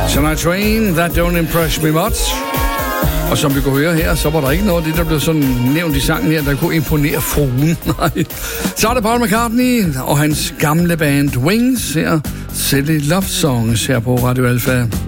Tonight Train, That Don't Impress Me Much. Og som vi kunne høre her, så var der ikke noget af det, der blev sådan nævnt i sangen her, der kunne imponere fruen. Nej. Så er det Paul McCartney og hans gamle band Wings her. Silly Love Songs her på Radio Alpha.